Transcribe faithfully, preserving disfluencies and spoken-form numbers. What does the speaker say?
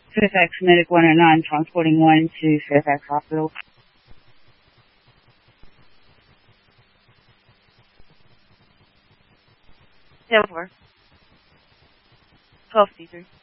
Fairfax Medic one oh nine, transporting one to Fairfax Hospital. Seven four. twelve C three.